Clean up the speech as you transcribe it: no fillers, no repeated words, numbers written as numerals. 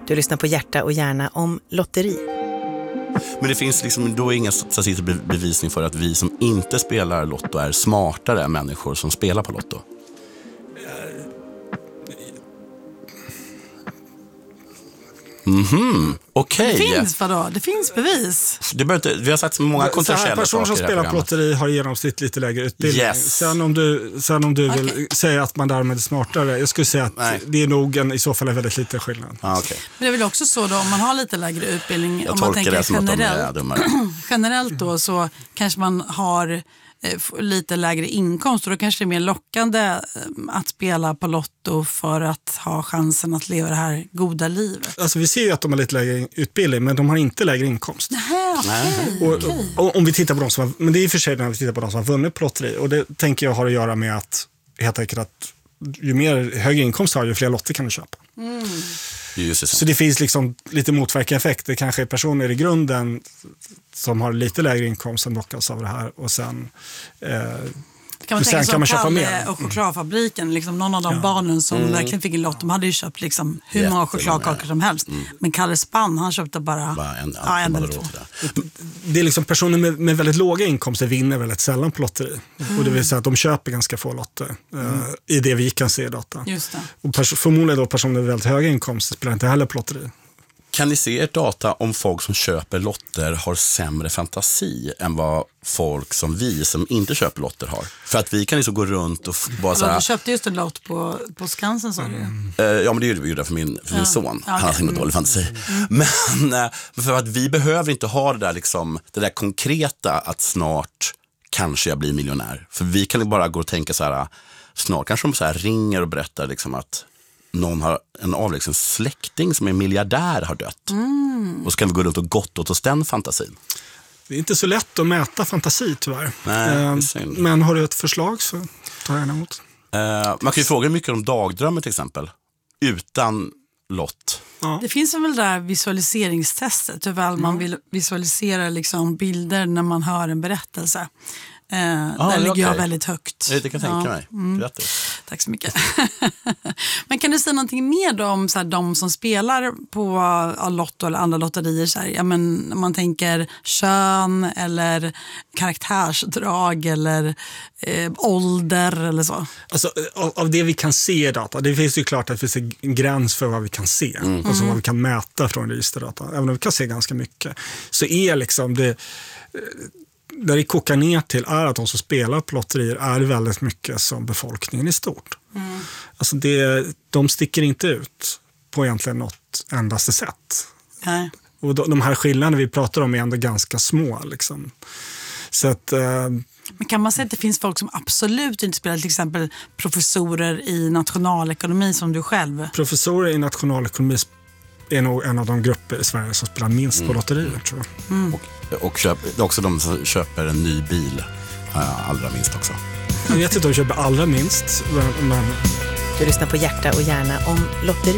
Du lyssnar på Hjärta och hjärna om lotteri. Men det finns liksom då ingen statistisk bevisning för att vi som inte spelar lotto är smartare än människor som spelar på lotto. Okej. Det finns vadå? Det finns bevis. Det inte, vi har sagt många kontroversiella personer som saker spelar på lotteri har i genomsnitt lite lägre utbildning. Yes. Sen om du vill säga att man därmed är smartare, jag skulle säga att det är nog i så fall en väldigt liten skillnad. Okay. Men det är väl också så då, om man har lite lägre utbildning, jag om man tänker det som generellt, att de är dummare. generellt då, så kanske man har lite lägre inkomst och då kanske det är mer lockande att spela på lotto för att ha chansen att leva det här goda livet. Alltså vi ser ju att de har lite lägre utbildning, men de har inte lägre inkomst. Och om vi tittar på de som har, men det är i och för sig när vi tittar på de som har vunnit på lotteri, och det tänker jag har att göra med att helt enkelt att ju mer högre inkomst har, ju fler lotter kan du köpa. Så det finns liksom lite motverkande effekt. Det kanske är personer i grunden som har lite lägre inkomst som lockas av det här, och sen kan man tänka kan man köpa mer. Och chokladfabriken, liksom någon av de barnen som verkligen fick en lott, de hade ju köpt liksom hur många chokladkakor som helst. Men Kalle Spann, han köpte bara en eller två. Det är liksom personer med väldigt låga inkomster vinner väldigt sällan på lotteri. Och det vill säga att de köper ganska få lotter i det vi kan se i data. Just det. Och förmodligen då personer med väldigt höga inkomster spelar inte heller på lotteri. Kan ni se ert data om folk som köper lotter har sämre fantasi än vad folk som vi som inte köper lotter har? För att vi kan liksom gå runt och bara så här... Du köpte just en lott på Skansen, sa du? Ja, men det gjorde jag för min son. Han har inte dålig fantasi. Men för att vi behöver inte ha det där, liksom, det där konkreta att snart kanske jag blir miljonär. För vi kan bara gå och tänka så här, snart kanske de så här ringer och berättar liksom att någon har en avlägsen släkting som är miljardär har dött. Och så kan vi gå runt och gott åt oss den fantasin. Det är inte så lätt att mäta fantasi tyvärr. Nej, men har du ett förslag så tar jag gärna emot. Man kan ju fråga mycket om dagdrömmar till exempel. Utan lott. Ja. Det finns väl där visualiseringstestet. Hur väl man vill visualisera liksom bilder när man hör en berättelse. Där ligger jag väldigt högt. Det kan jag tänka mig. Grattis. Tack så mycket. Men kan du säga någonting mer då om så här, de som spelar på lotto eller andra lotterier? Så här, ja, men, man tänker kön eller karaktärsdrag eller ålder eller så. Alltså, av det vi kan se i data, det finns ju klart att det finns en gräns för vad vi kan se. Alltså vad vi kan mäta från registerdata. Även om vi kan se ganska mycket, så är liksom det... Där det kokar ner till är att de som spelar på lotterier är väldigt mycket som befolkningen i stort. Alltså de sticker inte ut på egentligen något endaste sätt. Nej. Och de här skillnaderna vi pratar om är ändå ganska små. Liksom. Så att... Men kan man säga att det finns folk som absolut inte spelar, till exempel professorer i nationalekonomi som du själv? Professorer i nationalekonomi är nog en av de grupper i Sverige som spelar minst på lotterier, tror jag. Och också de som köper en ny bil allra minst också. Jag vet inte om de köper allra minst, men... Du lyssnar på Hjärta och hjärna om lotteri.